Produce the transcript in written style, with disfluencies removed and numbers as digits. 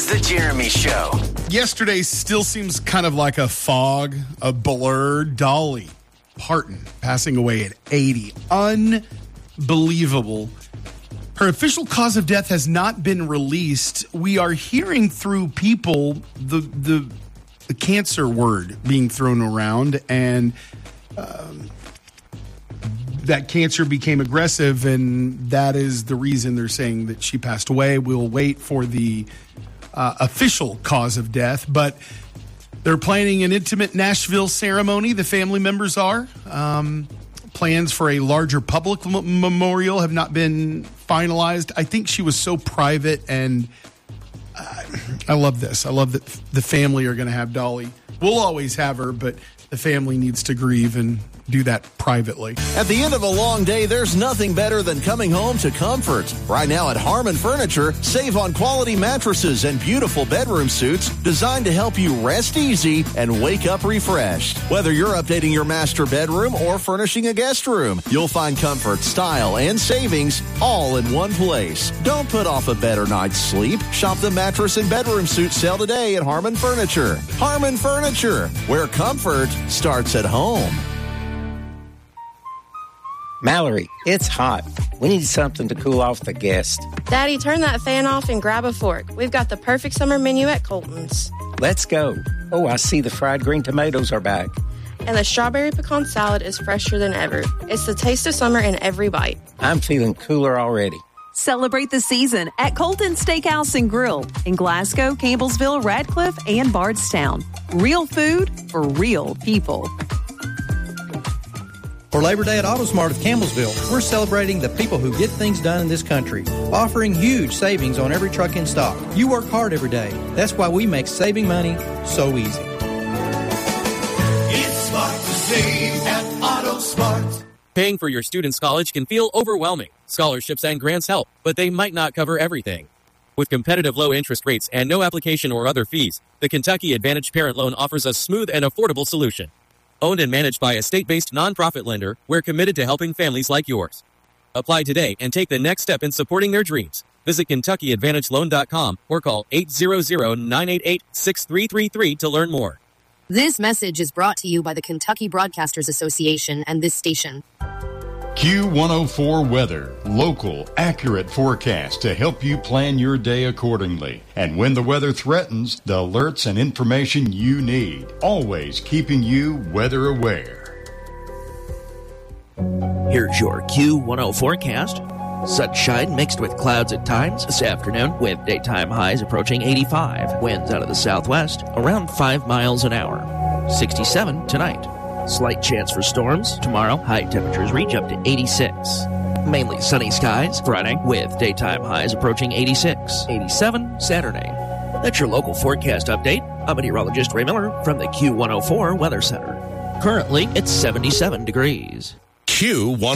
The Jeremy Show. Yesterday still seems kind of like a fog, a blur. Dolly Parton passing away at 80. Unbelievable. Her official cause of death has not been released. We are hearing through people the cancer word being thrown around, and that cancer became aggressive, and that is the reason they're saying that she passed away. We'll wait for the official cause of death, but they're planning an intimate Nashville ceremony. The family members are. Plans for a larger public memorial have not been finalized. I think she was so private, and I love this. I love that the family are going to have Dolly. We'll always have her, but the family needs to grieve and do that privately. At the end of a long day, there's nothing better than coming home to comfort. Right now at Harmon Furniture, save on quality mattresses and beautiful bedroom suites designed to help you rest easy and wake up refreshed. Whether you're updating your master bedroom or furnishing a guest room, you'll find comfort, style, and savings all in one place. Don't put off a better night's sleep. Shop the mattress and bedroom suit sale today at Harmon Furniture. Harmon Furniture, where comfort starts at home. Mallory, it's hot. We need something to cool off the guests. Daddy, turn that fan off and grab a fork. We've got the perfect summer menu at Colton's. Let's go. Oh, I see the fried green tomatoes are back. And the strawberry pecan salad is fresher than ever. It's the taste of summer in every bite. I'm feeling cooler already. Celebrate the season at Colton Steakhouse and Grill in Glasgow, Campbellsville, Radcliffe, and Bardstown. Real food for real people. For Labor Day at AutoSmart of Campbellsville, we're celebrating the people who get things done in this country, offering huge savings on every truck in stock. You work hard every day. That's why we make saving money so easy. It's smart to save at AutoSmart. Paying for your student's college can feel overwhelming. Scholarships and grants help, but they might not cover everything. With competitive low interest rates and no application or other fees, the Kentucky Advantage Parent Loan offers a smooth and affordable solution. Owned and managed by a state-based nonprofit lender, we're committed to helping families like yours. Apply today and take the next step in supporting their dreams. Visit KentuckyAdvantageLoan.com or call 800-988-6333 to learn more. This message is brought to you by the Kentucky Broadcasters Association and this station. Q104 Weather. Local, accurate forecast to help you plan your day accordingly. And when the weather threatens, the alerts and information you need. Always keeping you weather aware. Here's your Q10 forecast. Sunshine mixed with clouds at times this afternoon with daytime highs approaching 85. Winds out of the southwest around 5 miles an hour. 67 tonight. Slight chance for storms. Tomorrow, high temperatures reach up to 86. Mainly sunny skies Friday with daytime highs approaching 86. 87 Saturday. That's your local forecast update. I'm meteorologist Ray Miller from the Q104 Weather Center. Currently, it's 77 degrees. Q104.